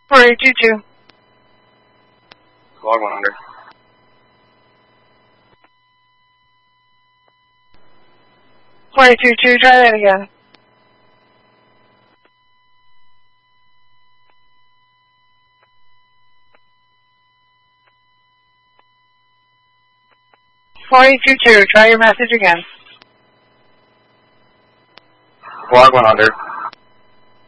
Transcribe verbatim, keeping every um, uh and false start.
four eight two two. Log one hundred. four eight two two, try that again. four eight two two, try your message again. Log one hundred.